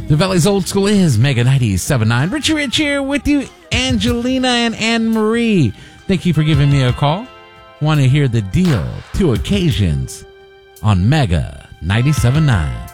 The Valley's Old School is Mega 97.9. Richie Rich here with you, Angelina and Anne-Marie. Thank you for giving me a call. Want to hear the deal? 2 occasions on Mega 97.9.